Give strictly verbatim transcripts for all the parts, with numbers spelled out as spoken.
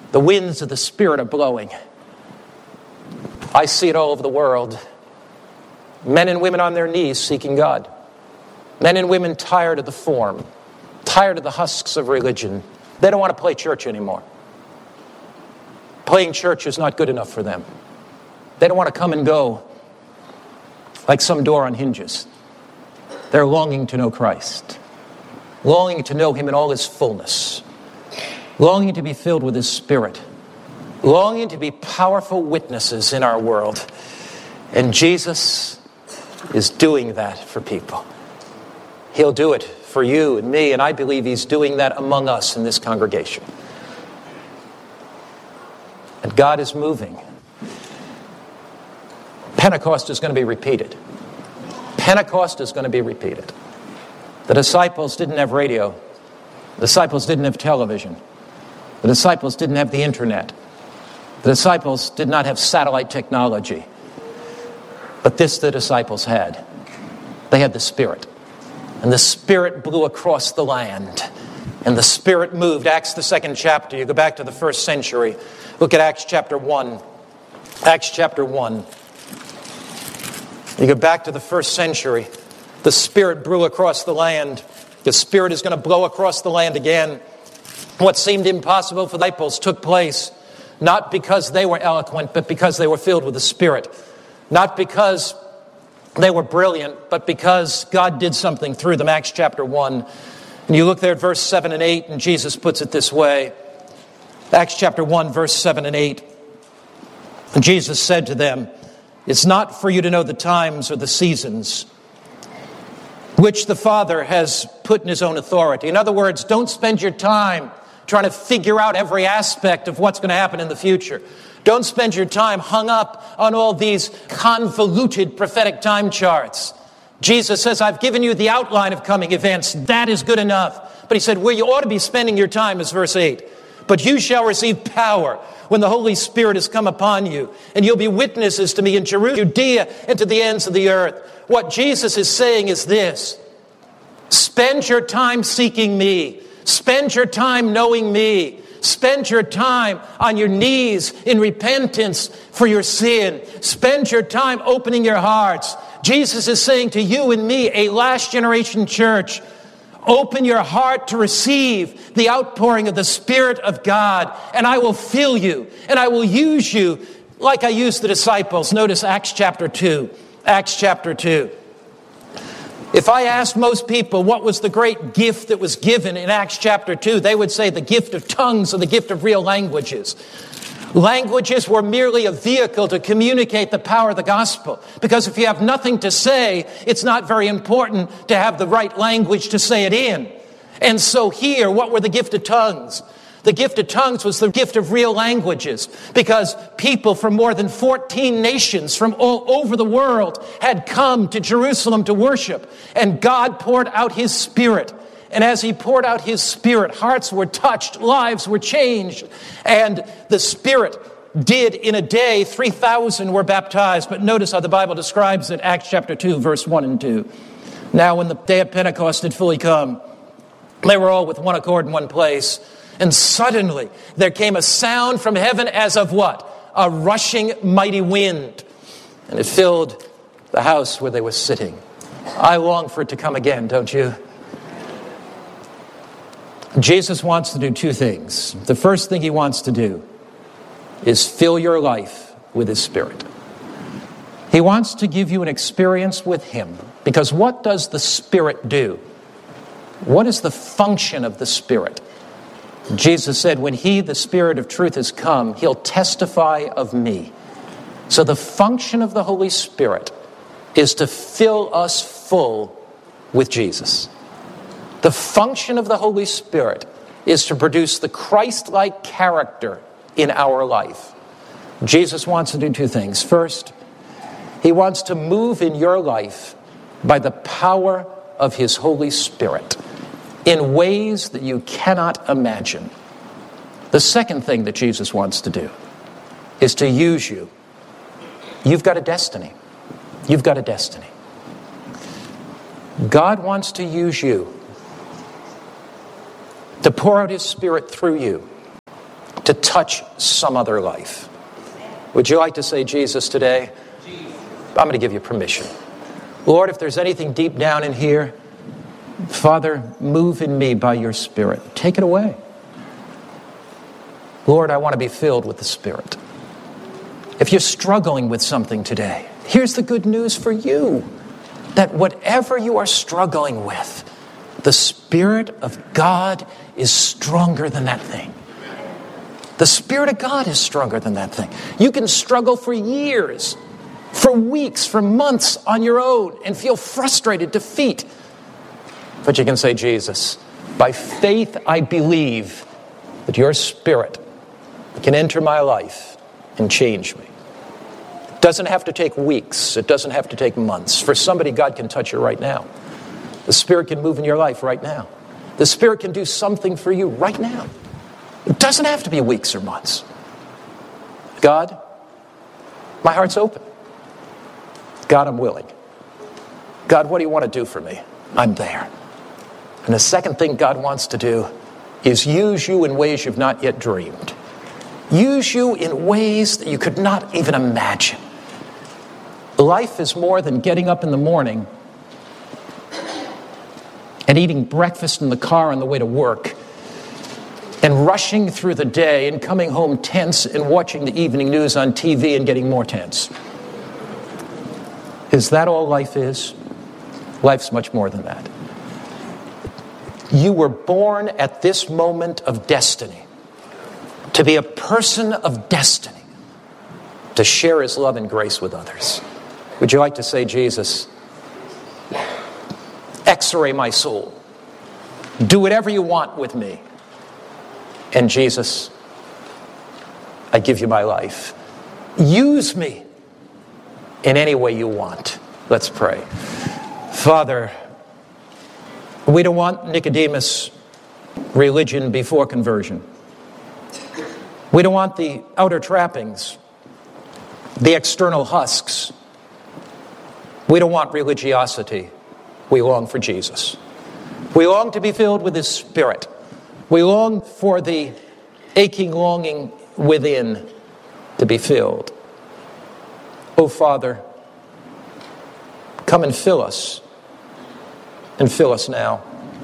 The winds of the Spirit are blowing. I see it all over the world. Men and women on their knees seeking God. Men and women tired of the form, tired of the husks of religion. They don't want to play church anymore. Playing church is not good enough for them. They don't want to come and go like some door on hinges. They're longing to know Christ, longing to know Him in all His fullness, longing to be filled with His Spirit, longing to be powerful witnesses in our world. And Jesus is doing that for people. He'll do it for you and me, and I believe He's doing that among us in this congregation. And God is moving. Pentecost is going to be repeated. Pentecost is going to be repeated. The disciples didn't have radio. The disciples didn't have television. The disciples didn't have the internet. The disciples did not have satellite technology. But this the disciples had. They had the Spirit. And the Spirit blew across the land. And the Spirit moved. Acts, the second chapter. You go back to the first century. Look at Acts chapter one. Acts chapter one. You go back to the first century. The Spirit blew across the land. The Spirit is going to blow across the land again. What seemed impossible for the disciples took place. Not because they were eloquent, but because they were filled with the Spirit. Not because they were brilliant, but because God did something through them. Acts chapter one. And you look there at verse seven and eight, and Jesus puts it this way. Acts chapter one, verse seven and eight. And Jesus said to them, "It's not for you to know the times or the seasons which the Father has put in His own authority." In other words, don't spend your time trying to figure out every aspect of what's going to happen in the future. Don't spend your time hung up on all these convoluted prophetic time charts. Jesus says, I've given you the outline of coming events. That is good enough. But He said, where you ought to be spending your time is verse eight. But you shall receive power when the Holy Spirit has come upon you, and you'll be witnesses to me in Jerusalem, Judea, and to the ends of the earth. What Jesus is saying is this: spend your time seeking me. Spend your time knowing me. Spend your time on your knees in repentance for your sin. Spend your time opening your hearts. Jesus is saying to you and me, a last generation church, open your heart to receive the outpouring of the Spirit of God, and I will fill you, and I will use you like I used the disciples. Notice Acts chapter two. Acts chapter two. If I asked most people what was the great gift that was given in Acts chapter two, they would say the gift of tongues or the gift of real languages. Languages were merely a vehicle to communicate the power of the gospel. Because if you have nothing to say, it's not very important to have the right language to say it in. And so here, what were the gift of tongues? The gift of tongues was the gift of real languages, because people from more than fourteen nations from all over the world had come to Jerusalem to worship, and God poured out His Spirit. And as He poured out His Spirit, hearts were touched, lives were changed, and the Spirit did in a day, three thousand were baptized. But notice how the Bible describes it, Acts chapter two, verse one and two. Now when the day of Pentecost had fully come, they were all with one accord in one place. And suddenly there came a sound from heaven as of what? A rushing mighty wind. And it filled the house where they were sitting. I long for it to come again, don't you? Jesus wants to do two things. The first thing He wants to do is fill your life with His Spirit. He wants to give you an experience with Him. Because what does the Spirit do? What is the function of the Spirit? Jesus said, when He, the Spirit of truth, has come, He'll testify of me. So the function of the Holy Spirit is to fill us full with Jesus. The function of the Holy Spirit is to produce the Christ-like character in our life. Jesus wants to do two things. First, He wants to move in your life by the power of His Holy Spirit in ways that you cannot imagine. The second thing that Jesus wants to do is to use you. You've got a destiny. You've got a destiny. God wants to use you to pour out His Spirit through you to touch some other life. Would you like to say Jesus today? I'm going to give you permission. Lord, if there's anything deep down in here, Father, move in me by your Spirit. Take it away. Lord, I want to be filled with the Spirit. If you're struggling with something today, here's the good news for you, that whatever you are struggling with, the Spirit of God is stronger than that thing. The Spirit of God is stronger than that thing. You can struggle for years, for weeks, for months on your own and feel frustrated, defeat. But you can say, Jesus, by faith I believe that your Spirit can enter my life and change me. It doesn't have to take weeks. It doesn't have to take months. For somebody, God can touch you right now. The Spirit can move in your life right now. The Spirit can do something for you right now. It doesn't have to be weeks or months. God, my heart's open. God, I'm willing. God, what do you want to do for me? I'm there. And the second thing God wants to do is use you in ways you've not yet dreamed. Use you in ways that you could not even imagine. Life is more than getting up in the morning and eating breakfast in the car on the way to work and rushing through the day and coming home tense and watching the evening news on T V and getting more tense. Is that all life is? Life's much more than that. You were born at this moment of destiny to be a person of destiny, to share his love and grace with others. Would you like to say, Jesus, X-ray my soul. Do whatever you want with me. And Jesus, I give you my life. Use me in any way you want. Let's pray. Father, we don't want Nicodemus religion before conversion. We don't want the outer trappings, the external husks. We don't want religiosity. We long for Jesus. We long to be filled with his Spirit. We long for the aching longing within to be filled. Oh, Father, come and fill us. And fill us now.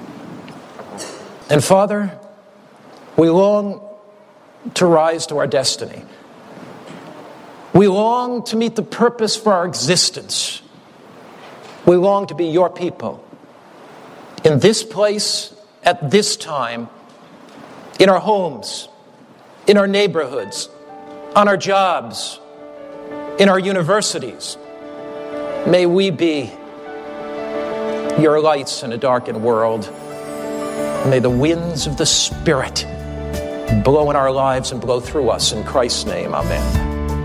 And Father, we long to rise to our destiny. We long to meet the purpose for our existence. We long to be your people. In this place, at this time, in our homes, in our neighborhoods, on our jobs, in our universities. May we be your lights in a darkened world. May the winds of the Spirit blow in our lives and blow through us. In Christ's name, amen.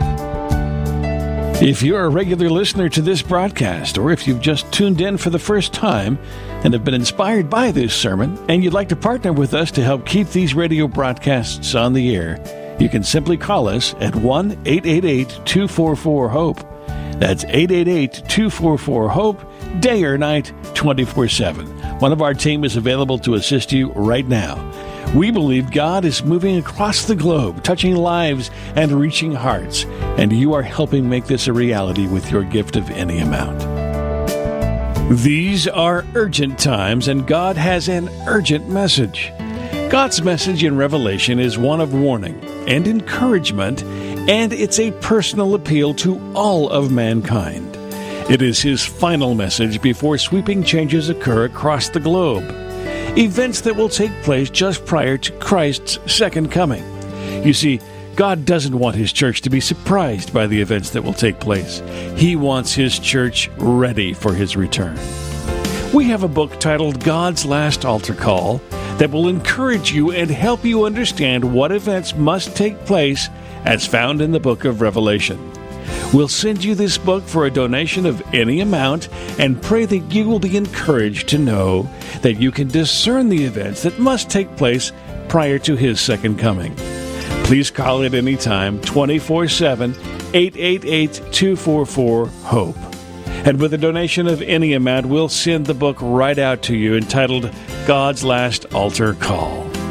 If you're a regular listener to this broadcast, or if you've just tuned in for the first time and have been inspired by this sermon, and you'd like to partner with us to help keep these radio broadcasts on the air, you can simply call us at one eight eight eight, two four four, HOPE. That's eight eight eight, two four four, HOPE, day or night, twenty-four seven. One of our team is available to assist you right now. We believe God is moving across the globe, touching lives and reaching hearts, and you are helping make this a reality with your gift of any amount. These are urgent times, and God has an urgent message. God's message in Revelation is one of warning and encouragement, and it's a personal appeal to all of mankind. It is his final message before sweeping changes occur across the globe. Events that will take place just prior to Christ's second coming. You see, God doesn't want his church to be surprised by the events that will take place. He wants his church ready for his return. We have a book titled God's Last Altar Call that will encourage you and help you understand what events must take place as found in the book of Revelation. We'll send you this book for a donation of any amount and pray that you will be encouraged to know that you can discern the events that must take place prior to his second coming. Please call at any time, twenty-four seven, eight eight eight, two four four, HOPE. And with a donation of any amount, we'll send the book right out to you entitled God's Last Altar Call.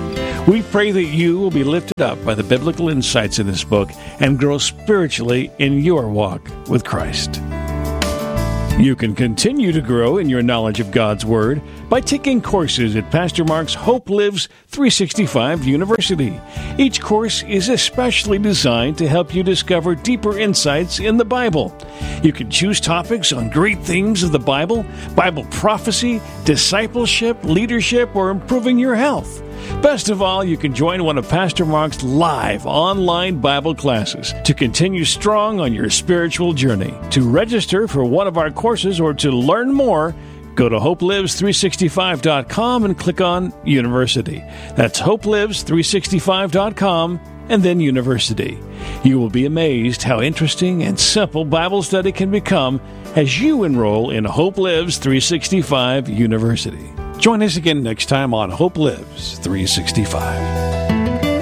We pray that you will be lifted up by the biblical insights in this book and grow spiritually in your walk with Christ. You can continue to grow in your knowledge of God's Word by taking courses at Pastor Mark's Hope Lives three sixty-five University. Each course is especially designed to help you discover deeper insights in the Bible. You can choose topics on great themes of the Bible, Bible prophecy, discipleship, leadership, or improving your health. Best of all, you can join one of Pastor Mark's live online Bible classes to continue strong on your spiritual journey. To register for one of our courses or to learn more, go to hope lives three sixty-five dot com and click on University. That's hope lives three sixty-five dot com and then University. You will be amazed how interesting and simple Bible study can become as you enroll in Hope Lives three sixty-five University. Join us again next time on Hope Lives three sixty-five.